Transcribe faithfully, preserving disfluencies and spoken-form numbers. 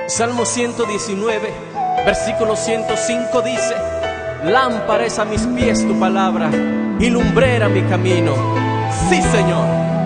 Salmo ciento diecinueve, versículo ciento cinco dice: lámpara es a mis pies tu palabra y lumbrera mi camino. Sí, Señor.